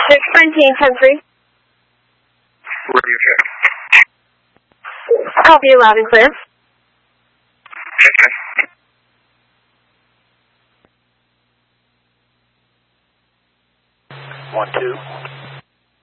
619-10-3. Radio check. Copy you loud and clear. Okay. One, two.